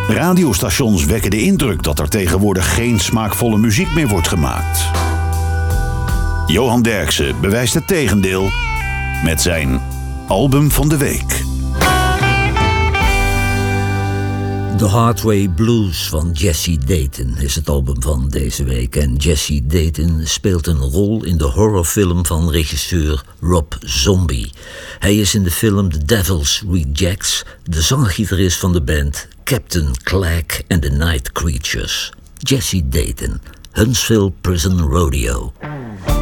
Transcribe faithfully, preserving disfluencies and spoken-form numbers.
Radiostations wekken de indruk dat er tegenwoordig geen smaakvolle muziek meer wordt gemaakt. Johan Derksen bewijst het tegendeel met zijn album van de week. The Hard Way Blues van Jesse Dayton is het album van deze week. En Jesse Dayton speelt een rol in de horrorfilm van regisseur Rob Zombie. Hij is in de film The Devil's Rejects de zanggitarist van de band Captain Clegg and the Night Creatures. Jesse Dayton, Huntsville Prison Rodeo.